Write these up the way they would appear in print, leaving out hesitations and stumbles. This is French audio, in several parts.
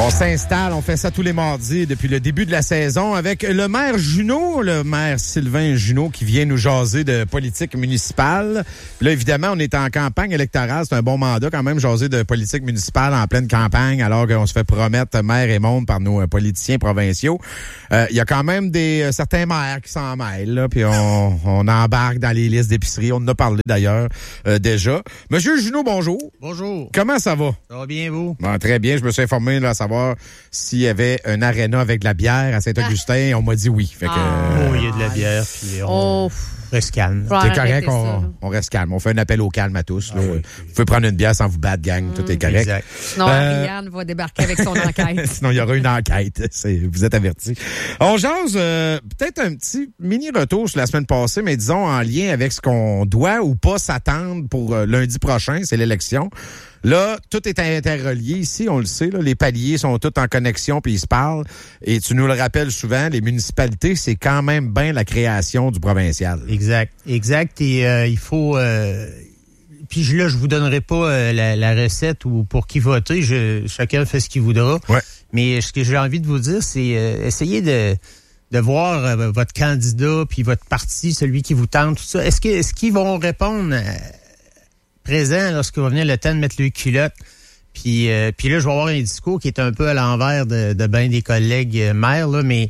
On s'installe, on fait ça tous les mardis depuis le début de la saison avec le maire Junot, le maire Sylvain Junot qui vient nous jaser de politique municipale. Puis là, évidemment, on est en campagne électorale. C'est un bon mandat quand même, jaser de politique municipale en pleine campagne alors qu'on se fait promettre maire et monde par nos politiciens provinciaux. Il y a quand même certains maires qui s'en mêlent, là, puis on embarque dans les listes d'épicerie. On en a parlé d'ailleurs déjà. Monsieur Junot, bonjour. Bonjour. Comment ça va? Ça va bien, vous? Bon, très bien. Je me suis informé là, à savoir s'il y avait un aréna avec de la bière à Saint-Augustin. On m'a dit oui. Fait que, il y a de la bière, puis on reste calme. C'est correct, on reste calme. On fait un appel au calme à tous. Là. Oui. Vous pouvez prendre une bière sans vous battre, gang. Tout est correct. Exact. Sinon, Ariane va débarquer avec son enquête. Sinon, il y aura une enquête. Vous êtes avertis. On jase peut-être un petit mini-retour sur la semaine passée, mais disons en lien avec ce qu'on doit ou pas s'attendre pour lundi prochain. C'est l'élection. Là, tout est interrelié ici, on le sait. Là, les paliers sont tous en connexion puis ils se parlent. Et tu nous le rappelles souvent, les municipalités, c'est quand même bien la création du provincial. Exact. Et il faut... Puis là, je vous donnerai pas la recette ou pour qui voter. Chacun fait ce qu'il voudra. Ouais. Mais ce que j'ai envie de vous dire, c'est essayer de voir votre candidat puis votre parti, celui qui vous tente, tout ça. Est-ce qu'ils vont répondre... présent lorsqu'il va venir le temps de mettre le culotte. Puis là, je vais avoir un discours qui est un peu à l'envers de bien des collègues maires, là, mais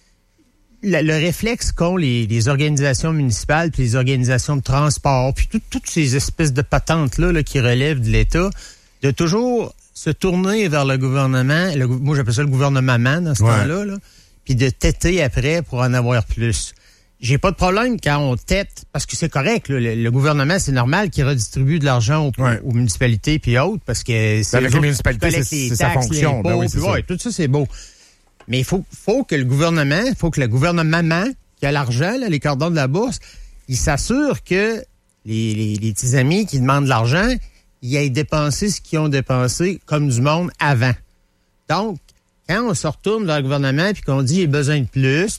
le réflexe qu'ont les organisations municipales puis les organisations de transport, puis toutes ces espèces de patentes-là qui relèvent de l'État, de toujours se tourner vers le gouvernement, moi j'appelle ça le gouvernement dans ce temps-là, là, puis de têter après pour en avoir plus. J'ai pas de problème quand on tête, parce que c'est correct, là, le gouvernement, c'est normal qu'il redistribue de l'argent aux municipalités puis autres, parce que c'est avec les municipalités, c'est sa fonction. Ben oui, tout ça, c'est beau. Mais il faut que le gouvernement qui a l'argent, là, les cordons de la bourse, il s'assure que les petits amis qui demandent de l'argent, ils aient dépensé ce qu'ils ont dépensé comme du monde avant. Donc, quand on se retourne vers le gouvernement puis qu'on dit il y a besoin de plus,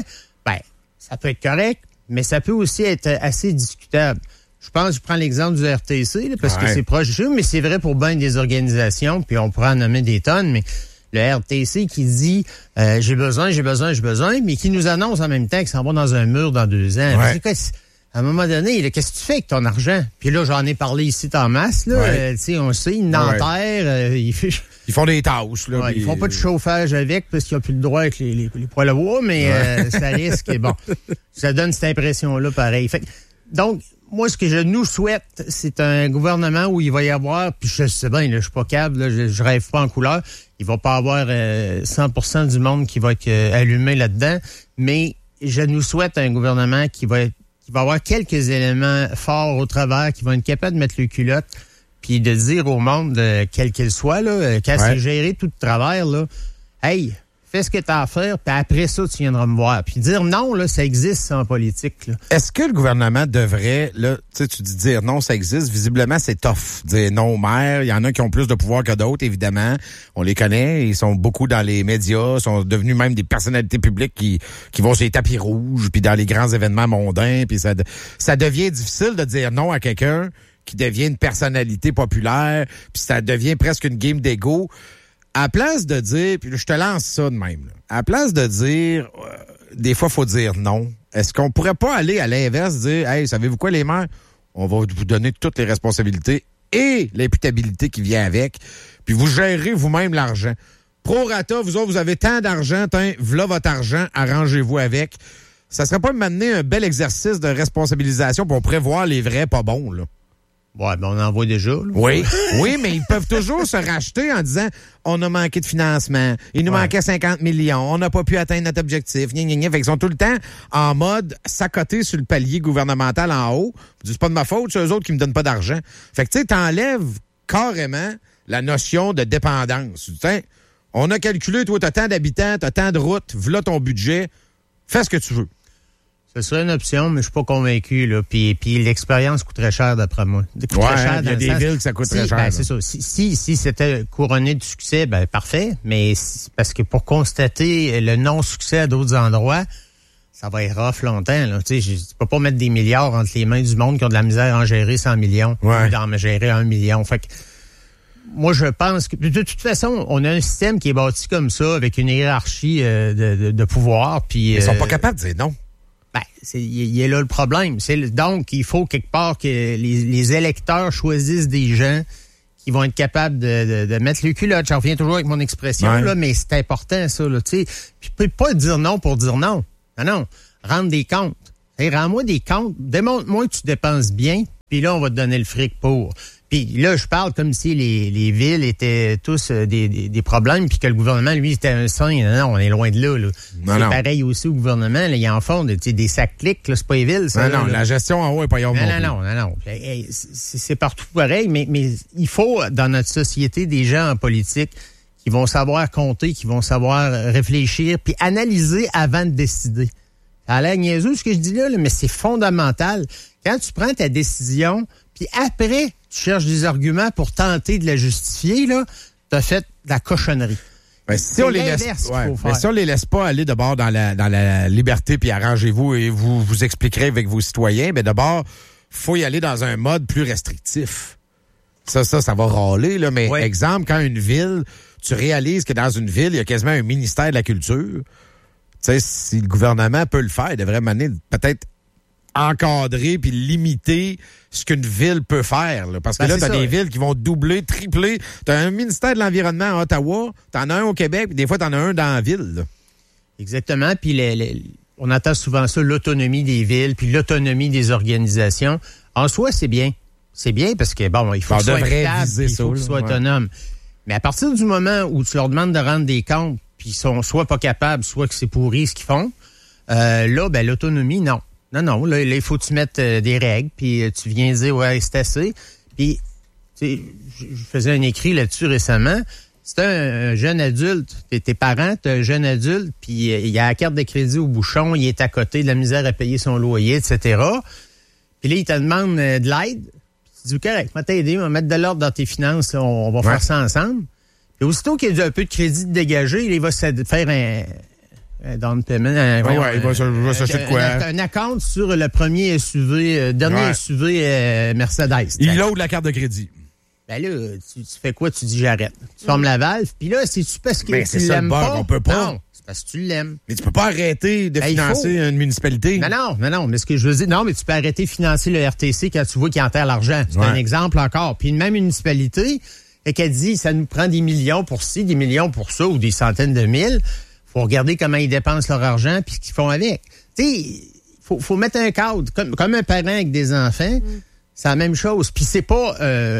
ça peut être correct, mais ça peut aussi être assez discutable. Je prends l'exemple du RTC, là, parce que c'est proche du jeu, mais c'est vrai pour bien des organisations, puis on pourrait en nommer des tonnes, mais le RTC qui dit j'ai besoin, mais qui nous annonce en même temps qu'il s'en va dans un mur dans 2 ans. Ouais. À un moment donné, là, qu'est-ce que tu fais avec ton argent? Puis là, j'en ai parlé ici en masse, là. On sait, ils n'enterrent, ils font des tâches, là. Ils font pas de chauffage avec parce qu'ils n'ont plus le droit avec les poêles à bois, mais ça risque. Bon, ça donne cette impression-là pareil. Fait, donc, moi, ce que je nous souhaite, c'est un gouvernement où il va y avoir, puis je sais bien, là, je suis pas câble, là, je rêve pas en couleur, il va pas avoir 100% du monde qui va être allumé là-dedans, mais je nous souhaite un gouvernement qui va avoir quelques éléments forts au travers, qui vont être capables de mettre le culotte, puis de dire au monde, quel qu'il soit, là, quand c'est géré tout de travers, là, hey, fais ce que tu as à faire, puis après ça, tu viendras me voir. Puis dire non, là, ça existe en politique. Là. Est-ce que le gouvernement devrait, là, tu dis dire non, ça existe, visiblement, c'est tough. Dire non au maire, il y en a qui ont plus de pouvoir que d'autres, évidemment. On les connaît, ils sont beaucoup dans les médias, sont devenus même des personnalités publiques qui vont sur les tapis rouges, puis dans les grands événements mondains, puis ça devient difficile de dire non à quelqu'un qui devient une personnalité populaire, puis ça devient presque une game d'ego. À la place de dire, puis je te lance ça de même, là. À la place de dire, des fois, faut dire non. Est-ce qu'on pourrait pas aller à l'inverse, dire, hey, savez-vous quoi, les maires? On va vous donner toutes les responsabilités et l'imputabilité qui vient avec, puis vous gérez vous-même l'argent. Pro rata, vous autres, vous avez tant d'argent, voilà votre argent, arrangez-vous avec. Ça serait pas m'amener un bel exercice de responsabilisation pour prévoir les vrais pas bons, là? Ouais, ben on en voit déjà. Là. Oui, mais ils peuvent toujours se racheter en disant on a manqué de financement, il nous manquait 50 millions, on n'a pas pu atteindre notre objectif. Fait qu'ils sont tout le temps en mode s'accoter sur le palier gouvernemental en haut. C'est pas de ma faute, c'est eux autres qui me donnent pas d'argent. Fait que tu sais, t'enlèves carrément la notion de dépendance. T'sais, on a calculé, toi, t'as tant d'habitants, t'as tant de routes, voilà ton budget, fais ce que tu veux. Ce serait une option, mais je suis pas convaincu, là. Puis l'expérience coûterait cher, d'après moi. Il y a des villes que ça coûte très cher. Ben, c'est ça. Si c'était couronné de succès, ben parfait. Mais parce que pour constater le non-succès à d'autres endroits, ça va être rough longtemps, là. Tu sais, tu peux pas mettre des milliards entre les mains du monde qui ont de la misère à en gérer 100 millions. Ou d'en gérer 1 million. Fait que moi, je pense que, de toute façon, on a un système qui est bâti comme ça, avec une hiérarchie de pouvoir. Puis, Ils sont pas capables de dire non. Ben, il est là le problème. Donc, il faut quelque part que les électeurs choisissent des gens qui vont être capables de mettre les culottes. J'en reviens toujours avec mon expression, là, mais c'est important, ça. Là, tu sais. Puis, tu peux pas dire non pour dire non. Non. Rendre des comptes. Hey, rends-moi des comptes. Démontre-moi que tu dépenses bien, puis là, on va te donner le fric pour. Puis là, je parle comme si les villes étaient tous des problèmes, puis que le gouvernement, lui, était un saint. Non, on est loin de là. C'est pareil aussi au gouvernement. Là, ils en font des sacs clics. C'est pas les villes, ça. Non, la gestion en haut est pas non. Non. C'est partout pareil, mais il faut, dans notre société, des gens en politique qui vont savoir compter, qui vont savoir réfléchir, puis analyser avant de décider. Ça a l'air niaiseux ce que je dis là, mais c'est fondamental. Quand tu prends ta décision, puis après, tu cherches des arguments pour tenter de la justifier, là, t'as fait de la cochonnerie. Ben, si on les laisse pas aller d'abord dans la liberté, puis arrangez-vous et vous expliquerez avec vos citoyens, ben d'abord, faut y aller dans un mode plus restrictif. Ça va râler, là, mais exemple, quand une ville, tu réalises que dans une ville, il y a quasiment un ministère de la culture. Tu sais, si le gouvernement peut le faire, il devrait mener peut-être encadrer puis limiter ce qu'une ville peut faire. Là. Parce que là, t'as des villes qui vont doubler, tripler. T'as un ministère de l'Environnement à Ottawa, t'en as un au Québec, puis des fois, t'en as un dans la ville. Là. Exactement. Puis on entend souvent ça, l'autonomie des villes, puis l'autonomie des organisations. En soi, c'est bien. C'est bien parce que, bon, il faut qu'ils soient équitables, il faut qu'ils soient autonomes. Mais à partir du moment où tu leur demandes de rendre des comptes, puis ils sont soit pas capables, soit que c'est pourri ce qu'ils font, là, ben l'autonomie, non. Non, là, il faut que tu mettes des règles, puis tu viens dire, ouais, c'est assez. Puis, tu sais, je faisais un écrit là-dessus récemment. C'est un jeune adulte. Tes parents, t'as un jeune adulte, puis il a la carte de crédit au bouchon, il est à côté de la misère à payer son loyer, etc. Puis là, il te demande de l'aide. Tu dis, correct, va t'aider, on va mettre de l'ordre dans tes finances, là, on va faire ça ensemble. Puis aussitôt qu'il y a un peu de crédit dégagé, il va se faire un down payment. Il va s'acheter de quoi? Un account sur le premier SUV, dernier SUV Mercedes. Il load la carte de crédit. Ben là, tu fais quoi? Tu dis j'arrête. Tu fermes la valve, puis là, c'est-tu parce que tu l'aimes pas? On peut pas. Non, c'est parce que tu l'aimes. Mais tu peux pas arrêter de financer une municipalité. Non, mais ce que je veux dire, non, mais tu peux arrêter de financer le RTC quand tu vois qu'il enterre l'argent. C'est un exemple encore. Puis une même municipalité, qu'elle dit, ça nous prend des millions pour ci, des millions pour ça, ou des centaines de mille. Faut regarder comment ils dépensent leur argent puis ce qu'ils font avec. Tu sais, faut mettre un cadre. Comme un parent avec des enfants, c'est la même chose. Puis c'est pas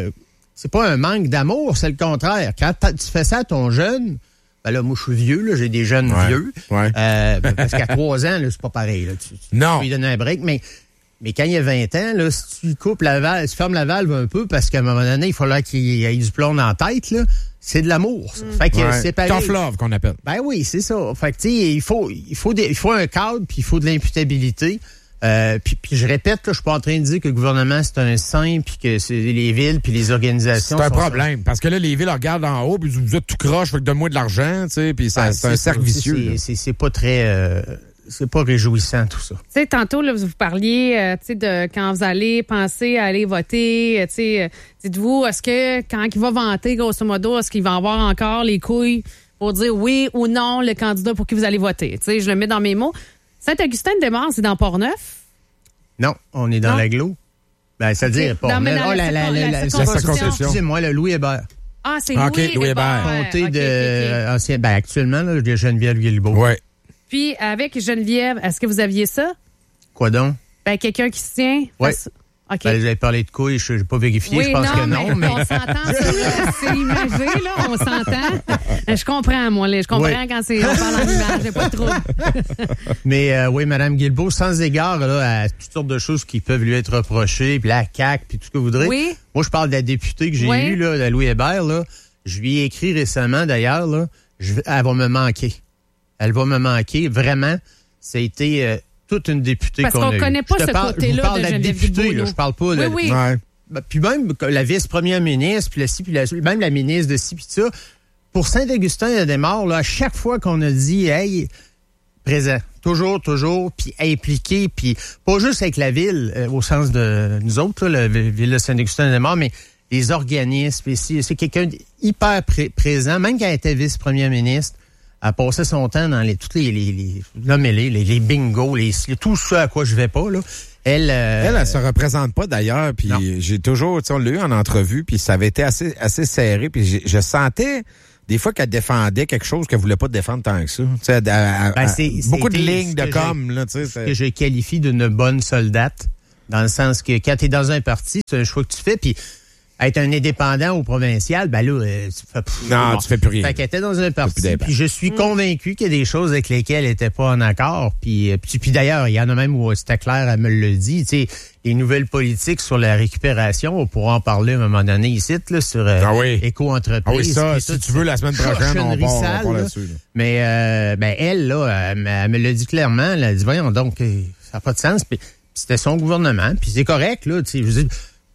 un manque d'amour, c'est le contraire. Quand tu fais ça à ton jeune, ben là, moi, je suis vieux, là, j'ai des jeunes vieux. Parce qu'à 3 ans, là, c'est pas pareil. Là. Tu peux lui donner un break, mais quand il y a 20 ans, là, si tu coupes la valve, tu fermes la valve un peu parce qu'à un moment donné, il faut là qu'il y ait du plomb dans la tête, là. C'est de l'amour, ça. Fait que c'est pareil. Tough love qu'on appelle. Ben oui, c'est ça. Fait que tu sais, il faut un cadre, puis il faut de l'imputabilité. Puis je répète, là, je suis pas en train de dire que le gouvernement c'est un saint, puis que c'est les villes, puis les organisations. C'est un problème parce que là les villes regardent en haut, puis vous êtes tout croche, fait que donne-moi de l'argent, tu sais, puis c'est un cercle vicieux. C'est pas très. C'est pas réjouissant, tout ça. Tu sais, tantôt, là, vous parliez, tu sais, de quand vous allez penser à aller voter, tu sais, dites-vous, est-ce que quand il va vanter, grosso modo, est-ce qu'il va avoir encore les couilles pour dire oui ou non le candidat pour qui vous allez voter? Tu sais, je le mets dans mes mots. Saint-Augustin-de-Desmaures, c'est dans Port-Neuf? Non, on est dans l'Aglo. Ben, c'est-à-dire Port-Neuf. La circonscription. Excusez-moi, le Louis Hébert. Ah, c'est Louis Hébert. Comté de ancien. Ben, actuellement, là, de Geneviève Guilbeault. Ouais. Puis, avec Geneviève, est-ce que vous aviez ça? Quoi donc? Ben, quelqu'un qui se tient? Oui. OK. Ben, vous avez parlé de couilles, je n'ai pas vérifié, je pense que non. Mais on s'entend, c'est imagé, là, on s'entend. Je comprends, moi, je comprends quand on parle en image, j'ai pas de trouble. Mais oui, Mme Guilbeault, sans égard là, à toutes sortes de choses qui peuvent lui être reprochées, puis la CAQ, puis tout ce que vous voudrez. Oui. Moi, je parle de la députée que j'ai eue, là, de Louis Hébert, là. Je lui ai écrit récemment, d'ailleurs, là, elle va me manquer. Elle va me manquer, vraiment. Ça a été toute une députée qu'on a eue. Parce qu'on connaît pas ce côté-là je parle de de la députée, là, je parle pas de... Oui. Puis même la vice-première ministre, puis même la ministre de ci, puis ça. Pour Saint-Augustin-de-Desmaures, là, à chaque fois qu'on a dit, hey, présent, toujours, puis impliqué, puis pas juste avec la ville, au sens de nous autres, là, la ville de Saint-Augustin-de-Desmaures, mais des organismes. Et c'est quelqu'un hyper présent, même quand elle était vice-première ministre. Elle passait son temps dans toutes les bingos, tout ce à quoi je vais pas, là. Elle se représente pas d'ailleurs, puis j'ai toujours, on l'a eu en entrevue, puis ça avait été assez serré, puis je sentais des fois qu'elle défendait quelque chose qu'elle voulait pas défendre tant que ça. Beaucoup de lignes de com, là, tu sais. Ce que je qualifie d'une bonne soldate, dans le sens que quand tu es dans un parti, c'est un choix que tu fais, puis être un indépendant ou provincial, ben là, tu fais plus rien. Fait qu'elle était dans un parti, puis je suis convaincu qu'il y a des choses avec lesquelles elle était pas en accord, puis d'ailleurs, il y en a même où c'était clair, elle me le dit, tu sais, les nouvelles politiques sur la récupération, on pourra en parler à un moment donné ici, là, sur éco-entreprise. Ah oui, ça, si tu veux, la semaine prochaine, on part là-dessus. Là. Mais elle, là, elle me l'a dit clairement, elle a dit, voyons donc, ça n'a pas de sens, puis c'était son gouvernement, puis c'est correct, là, tu sais, je veux dire,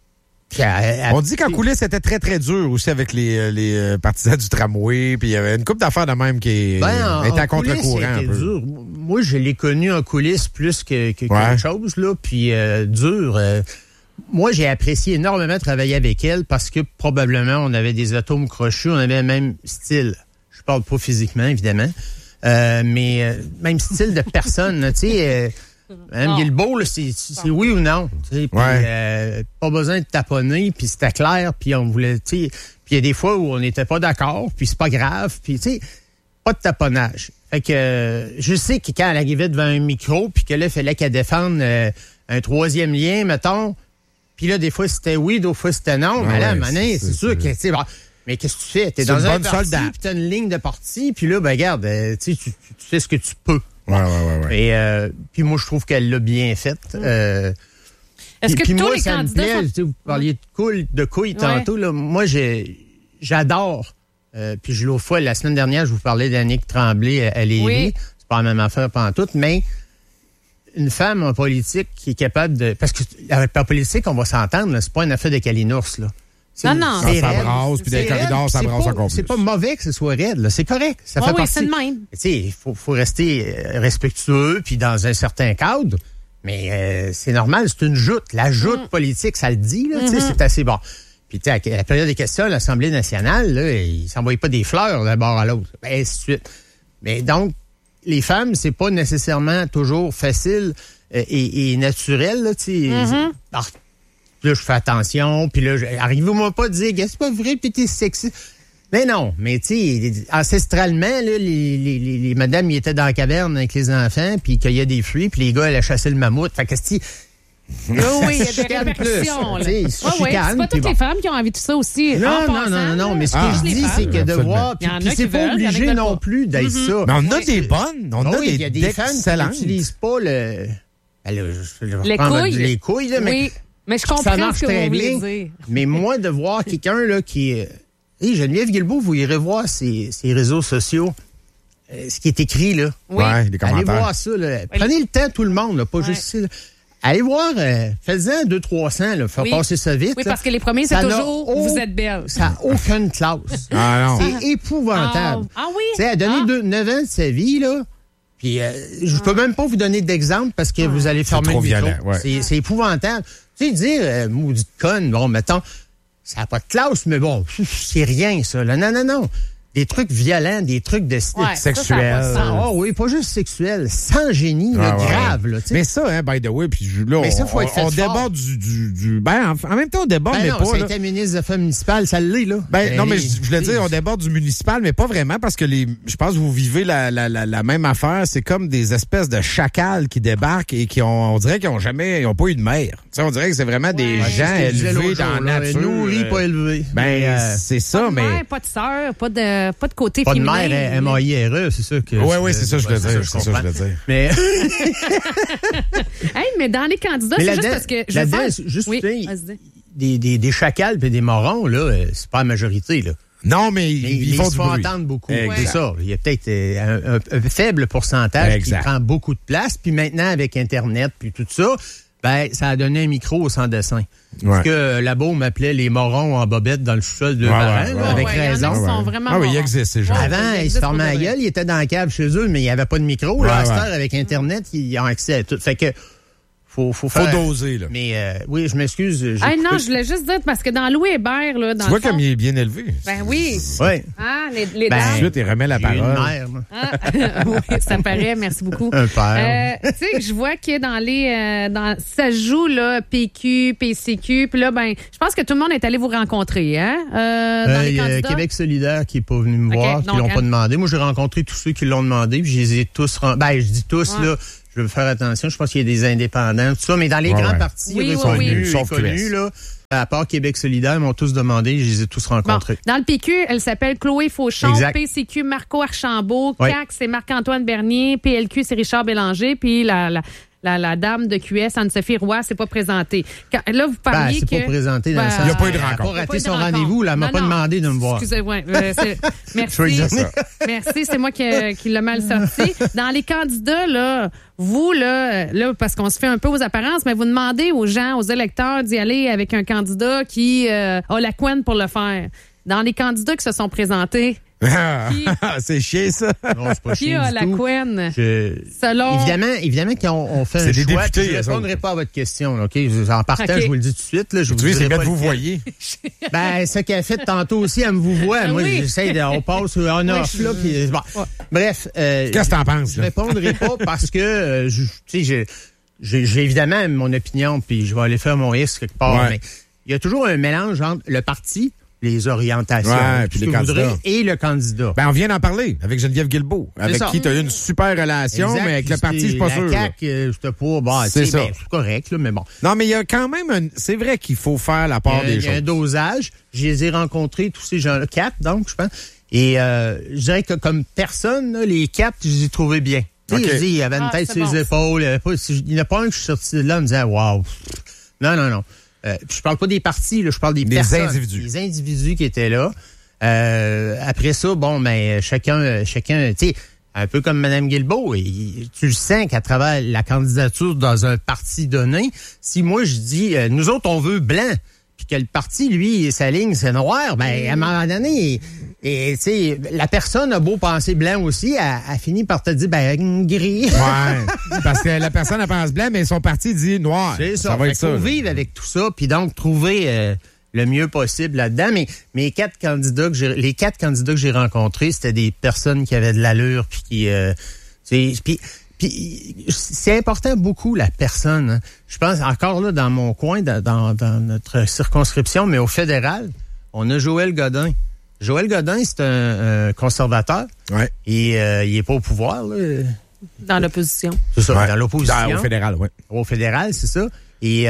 on dit qu'en coulisses, c'était très, très dur aussi avec les partisans du tramway. Puis il y avait une couple d'affaires de même qui était à contre-courant un peu. Dur. Moi, je l'ai connu en coulisses plus qu'autre chose, là. Puis dur. Moi, j'ai apprécié énormément de travailler avec elle parce que probablement, on avait des atomes crochus, on avait le même style. Je parle pas physiquement, évidemment. Mais même style de personne, tu sais... Mme Guilbeault, là, c'est oui ou non. Puis pas besoin de taponner, puis c'était clair, puis on voulait, tu sais, puis il y a des fois où on n'était pas d'accord, puis c'est pas grave, puis tu sais, pas de taponnage. Fait que je sais que quand elle arrivait devant un micro, puis que là, il fallait qu'elle défende un troisième lien, mettons, puis là, des fois, c'était oui, d'autres fois, c'était non. Mais là, c'est sûr que, tu sais, mais qu'est-ce que tu fais? T'es dans un parti, puis t'as une ligne de parti, puis là, ben regarde, tu sais, tu fais ce que tu peux. Ouais. Et puis moi, je trouve qu'elle l'a bien fait. Est-ce que tous les candidats sont... Vous parliez de couilles tantôt. Là, moi, j'adore. Puis l'autre fois, la semaine dernière, je vous parlais d'Annick Tremblay à Lévis. Oui. C'est pas la même affaire pantoute, mais une femme en politique qui est capable de... Parce que en politique, on va s'entendre, là, c'est pas une affaire de calinours, là. Non. Ça brasse, puis des corridors, ça brasse encore plus. C'est pas mauvais que ce soit raide, là. C'est correct. Ça fait partie. C'est le même. Tu sais, il faut rester respectueux, puis dans un certain cadre. Mais c'est normal, c'est une joute. La joute politique, ça le dit, là. Tu sais, c'est assez bon. Puis, tu sais, à la période des questions, l'Assemblée nationale, là, ils s'envoyaient pas des fleurs d'un bord à l'autre. Ben, ainsi de suite. Mais donc, les femmes, c'est pas nécessairement toujours facile et naturel, là, tu sais. Là, je fais attention, puis là, arrivez-moi pas à dire, c'est pas vrai, puis t'es sexy. Mais non, mais tu sais, ancestralement, là, les madames, ils étaient dans la caverne avec les enfants, puis ils cueillaient des fruits, puis les gars, ils chassaient le mammouth. Fait que oui, il y a des répercussions. C'est pas toutes les femmes qui ont envie de ça aussi. Non, mais ce que je dis, c'est que de voir, puis c'est pas obligé non plus d'être ça. Mais on a des bonnes, on a des il y a des femmes qui n'utilisent pas les couilles, là, mais je comprends ce que vous voulez dire. Mais moi, de voir quelqu'un là qui... Geneviève Guilbeault, vous irez voir ses réseaux sociaux, ce qui est écrit, là. Oui. Ouais, les commentaires. Allez voir ça, là. Prenez le temps, tout le monde, là, pas juste ici, là. Allez voir, faites-en 200-300, là, faire passer ça vite. Oui, parce que les premiers, c'est toujours vous êtes belle. Ça n'a aucune classe. Non. C'est épouvantable. Ah oui? Tu sais, elle a donné 9 ans de sa vie, là. Puis, je peux même pas vous donner d'exemple parce que vous allez fermer le micro. Violent, ouais. C'est épouvantable. Tu sais, dire, maudite conne, bon, mettons, ça n'a pas de classe, mais bon, c'est rien, ça, là. Non. Des trucs violents, des trucs de sexuels. Oui, pas juste sexuel, sans génie, grave, là, tu sais. Mais ça, hein, by the way, puis là, on déborde du en même temps, on déborde, mais non, pas. Ça a été ministre des Affaires municipales, ça l'est, là. Non, mais je voulais dire, on déborde du municipal, mais pas vraiment, parce que je pense que vous vivez la même affaire. C'est comme des espèces de chacals qui débarquent et on dirait qu'ils ont pas eu de mère. Tu sais, on dirait que c'est vraiment des gens élevés dans la nature. Nourris, pas élevés. C'est ça, mais. Pas de mère, pas de sœur, pas de côté pas féminin. Pas de mère M-A-I-R-E, c'est ça que... Oui, c'est ça que je veux dire. Mais... mais dans les candidats, c'est juste parce que... Des chacals et des morons, là, c'est pas la majorité, là. Non, mais ils font entendre beaucoup. C'est ça. Il y a peut-être un faible pourcentage qui prend beaucoup de place. Puis maintenant, avec Internet puis tout ça, ça a donné un micro au sans-dessin. Parce que là-bas, on m'appelait les morons en bobette dans le sous-sol de Marin, avec raison. Sont vraiment oui, il existe ces gens. Avant, ils se formaient à la gueule, ils étaient dans la cave chez eux, mais il n'y avait pas de micro. Là, à cette heure, avec Internet, ils ont accès à tout. Fait que Faut doser, là. Mais oui, je m'excuse. Non, je voulais juste dire, parce que dans Louis Hébert, là, dans tu vois comme il est bien élevé. Ben oui. Oui. Ah, les dames. Ensuite, il remet la parole. Une mère, moi. Oui, ça paraît. Merci beaucoup. Un père. Tu sais, je vois que ça se joue, là, PQ, PCQ. Puis là, ben, je pense que tout le monde est allé vous rencontrer, hein? Dans les candidats. Québec solidaire qui n'est pas venu me voir, qui l'ont pas demandé. Moi, j'ai rencontré tous ceux qui l'ont demandé, puis je les ai tous... je dis tous, là... Je veux faire attention. Je pense qu'il y a des indépendants, tout ça. Mais dans les grands partis reconnus, là, à part Québec solidaire, ils m'ont tous demandé. Je les ai tous rencontrés. Bon, dans le PQ, elle s'appelle Chloé Fauchon. Exact. PCQ, Marco Archambault. CAQ, c'est Marc-Antoine Bernier. PLQ, c'est Richard Bélanger. Puis la dame de QS, Anne-Sophie Roy, s'est pas présentée. Là, vous parliez c'est pas présenté dans le sens. Il n'y a pas eu de rencontre. Elle n'a pas raté son rendez-vous. Elle m'a pas demandé de me voir. Excusez-moi. Merci. Merci, c'est moi qui l'ai mal sorti. Dans les candidats, là, vous, là, parce qu'on se fait un peu aux apparences, mais vous demandez aux gens, aux électeurs d'y aller avec un candidat qui a la couenne pour le faire. Dans les candidats qui se sont présentés, c'est chiant, ça. Non, c'est pas qui chiant a du la tout. couenne? Selon... Évidemment qu'on fait un des choix. Députés, Je ne répondrai pas à votre question. Là, OK? En partant, je vous le dis tout de suite. Là, je c'est mettre vous voyez. Ben, ce qu'elle a fait tantôt aussi, elle me vous voit. Moi, j'essaie on passe on off. Là, puis, bon. Bref. Qu'est-ce que t'en penses? Je ne répondrai pas parce que j'ai évidemment mon opinion, puis je vais aller faire mon risque quelque part. Mais il y a toujours un mélange entre le parti, les orientations, puis les candidats et le candidat. Ben, on vient d'en parler avec Geneviève Guilbeault, avec qui tu as eu une super relation, exact, mais avec le parti, je suis pas sûr. La CAQ, c'était pas, c'est correct, là, mais bon. Non, mais il y a quand même c'est vrai qu'il faut faire la part des choses. Il y a un dosage. Je les ai rencontrés, tous ces gens-là, 4, donc, je pense. Et je dirais que comme personne, là, les 4, je les ai trouvés bien. Tu sais, il y avait une tête sur les épaules. Il n'y en a pas un que je suis sorti de là en me disant, waouh. Non. Je parle pas des partis, là, je parle des personnes. Individus. Les individus qui étaient là. Après ça, bon, ben, chacun, tu sais, un peu comme Mme Guilbeault, tu le sens qu'à travers la candidature dans un parti donné, si moi je dis, nous autres, on veut blanc, puis que le parti, lui, sa ligne, c'est noir, ben, à un moment donné, tu sais, la personne a beau penser blanc aussi, elle finit par te dire, ben, gris. Ouais. Parce que la personne, elle pense blanc, mais son parti dit noir. C'est ça. Va être ça. Faut vivre avec tout ça, puis donc trouver le mieux possible là-dedans. Mais les 4 candidats que j'ai rencontrés, c'était des personnes qui avaient de l'allure, puis qui, puis c'est important beaucoup la personne. Hein. Je pense encore là dans mon coin, dans notre circonscription, mais au fédéral, on a Joël Godin. Joël Godin, c'est un conservateur. Ouais. Et il est pas au pouvoir, là. Dans l'opposition. C'est ça, dans l'opposition. Au fédéral, oui. Au fédéral, c'est ça. Et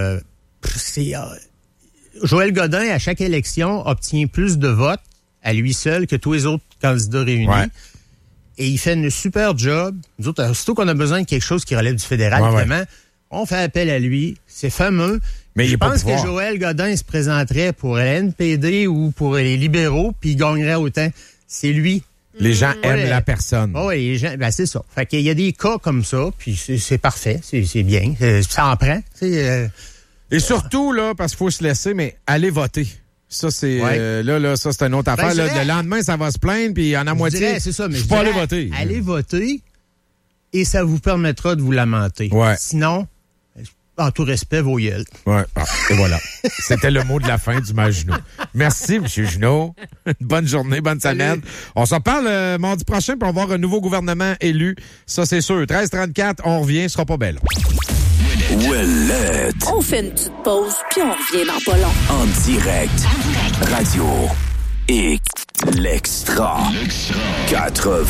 Joël Godin, à chaque élection, obtient plus de votes à lui seul que tous les autres candidats réunis. Ouais. Et il fait une super job. Nous autres, surtout qu'on a besoin de quelque chose qui relève du fédéral, évidemment, on fait appel à lui. C'est fameux. Mais je pense que Joël Godin se présenterait pour la NPD ou pour les libéraux, puis il gagnerait autant. C'est lui. Les gens aiment la personne. Oui, les gens, ben c'est ça. Fait qu'il y a des cas comme ça, puis c'est parfait, c'est bien. Ça en prend. Et surtout, là, parce qu'il faut se laisser, mais allez voter. Ça, c'est là, ça, c'est une autre affaire. Là, le lendemain, ça va se plaindre, puis en a moitié. C'est ça, mais je peux pas aller voter. Allez voter et ça vous permettra de vous lamenter. Ouais. Sinon, en tout respect, vos gueules. Ouais. Et voilà. C'était le mot de la fin du Mage Junot. Merci, M. Junot. Bonne journée, bonne semaine. On s'en parle mardi prochain pour avoir un nouveau gouvernement élu. Ça, c'est sûr. 13h34, on revient, ce sera pas belle. Ouellette. On fait une petite pause, puis on revient dans pas long. En direct. Radio et l'Extra. 80.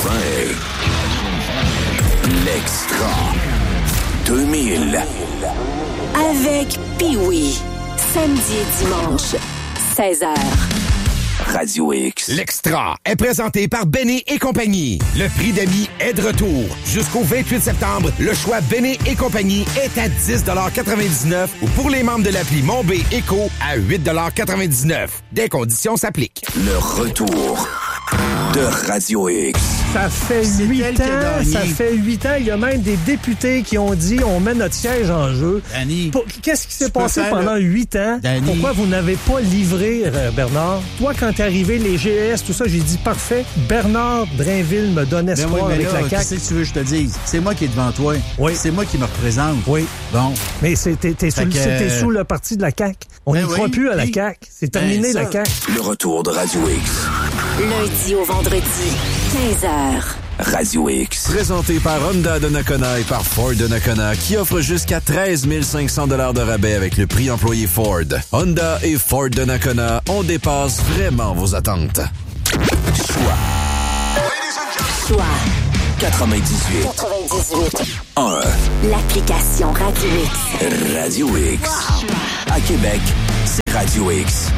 L'Extra. 2000. Avec Pee-Wee. Samedi et dimanche, 16h. Radio X. L'Extra est présenté par Béné et compagnie. Le prix d'amis est de retour. Jusqu'au 28 septembre, le choix Béné et compagnie est à 10,99 $ ou pour les membres de l'appli Mon B Éco à 8,99 $. Des conditions s'appliquent. Le retour de Radio X. Ça fait 8 ans, il y a même des députés qui ont dit on met notre siège en jeu. Danny, Qu'est-ce qui s'est passé pendant 8 ans? Danny. Pourquoi vous n'avez pas livré, Bernard? Toi, quand t'es arrivé, les GES, tout ça, j'ai dit parfait. Bernard Drainville me donne espoir avec la CAQ. Qu'est-ce que tu veux que je te dise? C'est moi qui est devant toi. Oui. C'est moi qui me représente. Oui. Bon. Mais t'es sous le parti de la CAQ. On n'y croit plus à la CAQ. C'est terminé, la CAQ. Le retour de Radio X. Lundi au vendredi, 15h. Radio X. Présenté par Honda de Nakona et par Ford de Nakona, qui offre jusqu'à 13 500 $ de rabais avec le prix employé Ford. Honda et Ford de Nakona, on dépasse vraiment vos attentes. Choix 98. 1. L'application Radio X. Radio X. À Québec, c'est Radio X.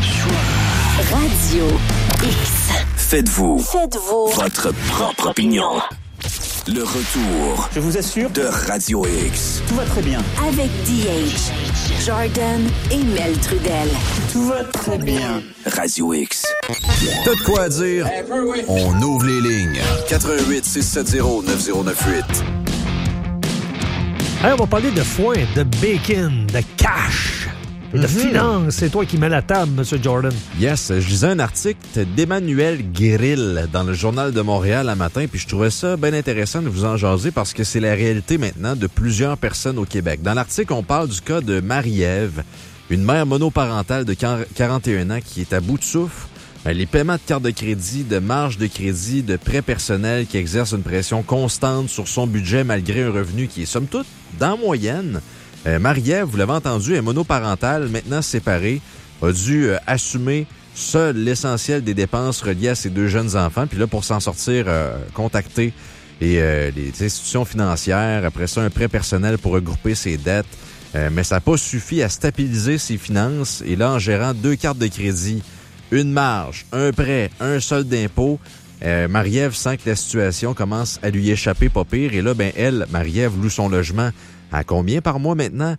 Radio X. Faites-vous Faites-vous votre propre opinion. Le retour Je vous assure, de Radio X. tout va très bien. avec DH, Jordan et Mel Trudel. Tout va très bien. Radio X. T'as de quoi dire? On ouvre les lignes. 88 670 9098. Hey, on va parler de foin, de bacon, de cash, de finance. C'est toi qui mets la table, M. Jordan. Yes, je lisais un article d'Emmanuel Guéril dans le Journal de Montréal un matin, puis je trouvais ça bien intéressant de vous en jaser parce que c'est la réalité maintenant de plusieurs personnes au Québec. Dans l'article, on parle du cas de Marie-Ève, une mère monoparentale de 41 ans qui est à bout de souffle. Les paiements de cartes de crédit, de marge de crédit, de prêts personnels qui exercent une pression constante sur son budget malgré un revenu qui est somme toute dans moyenne. Marie-Ève, vous l'avez entendu, est monoparentale, maintenant séparée, a dû assumer seule l'essentiel des dépenses reliées à ses 2 jeunes enfants. Puis là, pour s'en sortir, contacter les institutions financières, après ça, un prêt personnel pour regrouper ses dettes. Mais ça n'a pas suffi à stabiliser ses finances. Et là, en gérant 2 cartes de crédit, une marge, un prêt, un solde d'impôt, Marie-Ève sent que la situation commence à lui échapper pas pire. Et là, elle, Marie-Ève, loue son logement à combien par mois maintenant?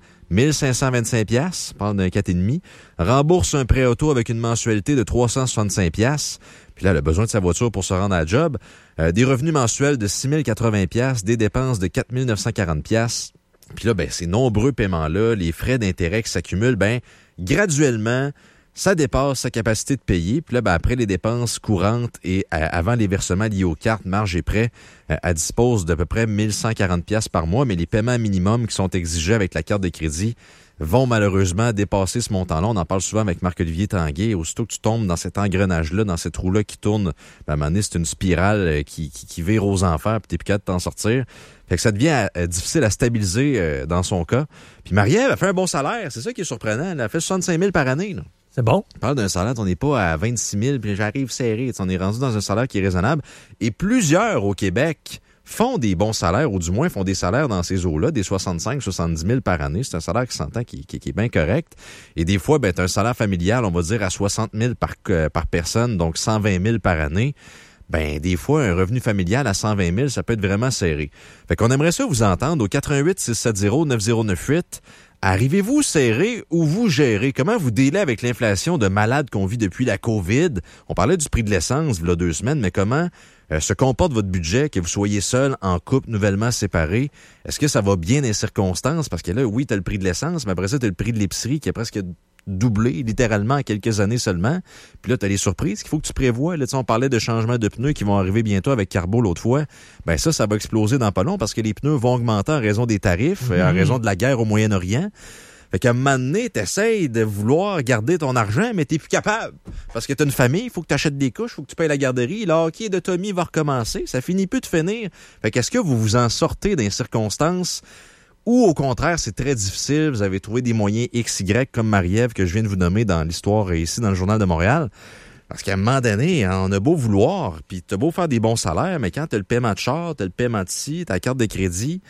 1525 $, parle d'un 4,5. Rembourse un prêt auto avec une mensualité de 365 $. Puis là, elle a besoin de sa voiture pour se rendre à la job. Des revenus mensuels de 6080 $, des dépenses de 4940 $. Puis là, ces nombreux paiements-là, les frais d'intérêt qui s'accumulent, graduellement, ça dépasse sa capacité de payer. Puis là, après les dépenses courantes et avant les versements liés aux cartes, marge et prêts, elle dispose d'à peu près 1140 $ par mois, mais les paiements minimums qui sont exigés avec la carte de crédit vont malheureusement dépasser ce montant-là. On en parle souvent avec Marc-Olivier Tanguay. Aussitôt que tu tombes dans cet engrenage-là, dans cette roue-là qui tourne, à un moment donné, c'est une spirale qui vire aux enfers, puis t'es plus capable de t'en sortir. Fait que ça devient difficile à stabiliser dans son cas. Puis Marie-Ève a fait un bon salaire. C'est ça qui est surprenant. Elle a fait 65 000 par année, là. C'est bon. On parle d'un salaire, on n'est pas à 26 000, puis j'arrive serré. On est rendu dans un salaire qui est raisonnable. Et plusieurs au Québec font des bons salaires, ou du moins font des salaires dans ces eaux-là, des 65-70 000 par année. C'est un salaire qui s'entend qui est bien correct. Et des fois, t'as un salaire familial, on va dire, à 60 000 par personne, donc 120 000 par année. Des fois, un revenu familial à 120 000, ça peut être vraiment serré. Fait qu'on aimerait ça vous entendre au 88 670 9098. Arrivez-vous serré ou vous gérez? Comment vous dealez avec l'inflation de malade qu'on vit depuis la COVID? On parlait du prix de l'essence il y a 2 semaines, mais comment se comporte votre budget, que vous soyez seul, en couple, nouvellement séparé? Est-ce que ça va bien dans les circonstances? Parce que là, oui, t'as le prix de l'essence, mais après ça, t'as le prix de l'épicerie qui a presque doublé, littéralement, en quelques années seulement. Puis là, t'as les surprises qu'il faut que tu prévois. Là, on parlait de changements de pneus qui vont arriver bientôt avec Carbo l'autre fois. Ça va exploser dans pas long parce que les pneus vont augmenter en raison des tarifs, en raison de la guerre au Moyen-Orient. Fait qu'à un moment donné, t'essayes de vouloir garder ton argent, mais t'es plus capable. Parce que t'as une famille, il faut que t'achètes des couches, il faut que tu payes la garderie. Le hockey de Tommy va recommencer. Ça finit plus de finir. Fait qu'est-ce que vous vous en sortez dans les circonstances ou au contraire, c'est très difficile, vous avez trouvé des moyens XY comme Marie-Ève que je viens de vous nommer dans l'histoire ici dans le Journal de Montréal. Parce qu'à un moment donné, on a beau vouloir, puis t'as beau faire des bons salaires, mais quand t'as le paiement de char, t'as le paiement de ci, t'as la carte de crédit,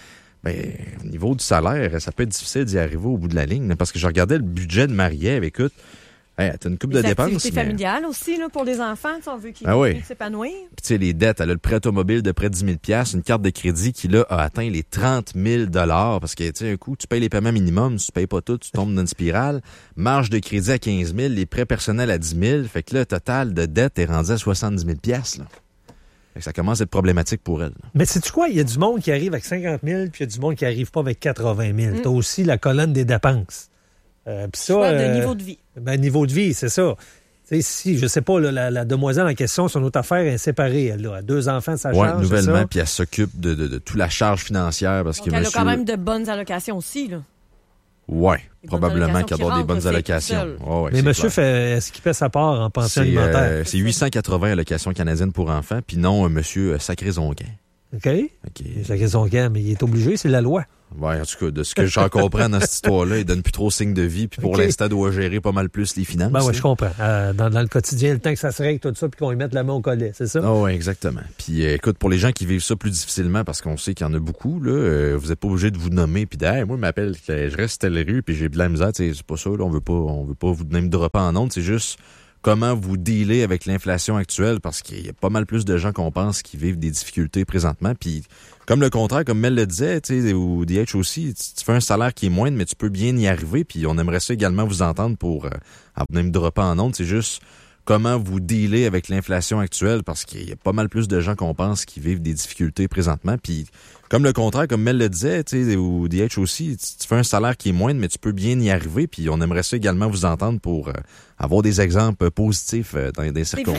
au niveau du salaire, ça peut être difficile d'y arriver au bout de la ligne. Parce que je regardais le budget de Marie-Ève, écoute, t'as une couple de dépenses. Activités familiales aussi, là, pour les enfants, on veut qu'ils puissent s'épanouir. Puis tu sais, les dettes, elle a le prêt automobile de près de 10 000 $, une carte de crédit qui, là, a atteint les 30 000 $. Parce que, tu sais, un coup, tu payes les paiements minimums, tu payes pas tout, tu tombes dans une spirale. Marge de crédit à 15 000, les prêts personnels à 10 000. Fait que là, le total de dette est rendu à 70 000 $, là. Ça commence à être problématique pour elle. Mais sais-tu quoi? Il y a du monde qui arrive avec 50 000, puis il y a du monde qui n'arrive pas avec 80 000. Tu as aussi la colonne des dépenses. Puis ça, de niveau de vie. Niveau de vie, c'est ça. T'sais, si, je sais pas, là, la demoiselle en question, son autre affaire est séparée. Elle a 2 enfants de sa charge. Oui, nouvellement, puis elle s'occupe de toute la charge financière. Parce donc que elle a quand même de bonnes allocations aussi, là. Oui, probablement qu'il doit avoir des bonnes allocations. Mais monsieur, est-ce qu'il fait sa part en pension alimentaire? C'est 880 allocations canadiennes pour enfants, puis non, monsieur Sacré-Zonguin. OK. Sacré-Zonguin, mais il est obligé, c'est la loi. Oui, en tout cas, de ce que j'en comprends dans cette histoire-là, il donne plus trop signe de vie, puis pour l'instant, il doit gérer pas mal plus les finances. Ben oui, je comprends. Dans le quotidien, le temps que ça se règle, tout ça, puis qu'on lui mette la main au collet, c'est ça? Oui, exactement. Puis écoute, pour les gens qui vivent ça plus difficilement, parce qu'on sait qu'il y en a beaucoup, là, vous n'êtes pas obligé de vous nommer, puis moi, je m'appelle, je reste telle rue, puis j'ai de la misère, c'est pas ça, là, on veut pas vous donner de dropper en ondes, c'est juste comment vous dealez avec l'inflation actuelle, parce qu'il y a pas mal plus de gens qu'on pense qui vivent des difficultés présentement, puis comme le contraire, comme Mel le disait, ou DH aussi, tu fais un salaire qui est moindre, mais tu peux bien y arriver, puis on aimerait ça également vous entendre pour venir me dropper en ondes, c'est juste comment vous dealez avec l'inflation actuelle, parce qu'il y a pas mal plus de gens qu'on pense qui vivent des difficultés présentement, puis comme le contraire, comme Mel le disait, ou DH aussi, tu fais un salaire qui est moindre, mais tu peux bien y arriver, puis on aimerait ça également vous entendre pour avoir des exemples positifs dans des circonstances.